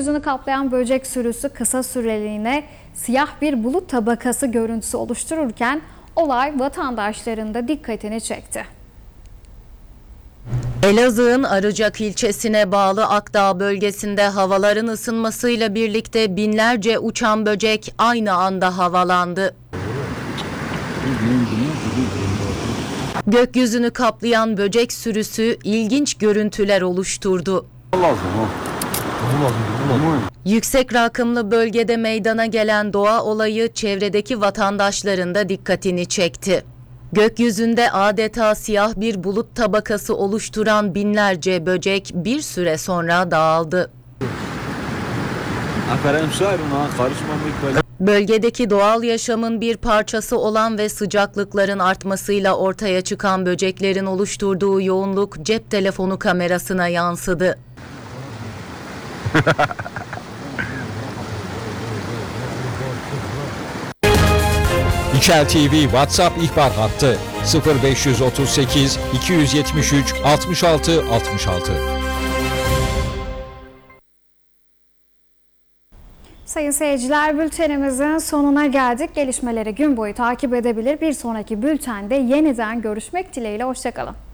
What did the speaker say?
Gökyüzünü kaplayan böcek sürüsü kısa süreliğine siyah bir bulut tabakası görüntüsü oluştururken olay vatandaşların da dikkatini çekti. Elazığ'ın Arıcak ilçesine bağlı Akdağ bölgesinde havaların ısınmasıyla birlikte binlerce uçan böcek aynı anda havalandı. Gökyüzünü kaplayan böcek sürüsü ilginç görüntüler oluşturdu. Yüksek rakımlı bölgede meydana gelen doğa olayı çevredeki vatandaşların da dikkatini çekti. Gökyüzünde adeta siyah bir bulut tabakası oluşturan binlerce böcek bir süre sonra dağıldı. Bölgedeki doğal yaşamın bir parçası olan ve sıcaklıkların artmasıyla ortaya çıkan böceklerin oluşturduğu yoğunluk cep telefonu kamerasına yansıdı. İçel TV WhatsApp ihbar hattı 0538 273 66 66. Sayın seyirciler, bültenimizin sonuna geldik. Gelişmeleri gün boyu takip edebilir. Bir sonraki bültende yeniden görüşmek dileğiyle. Hoşça kalın.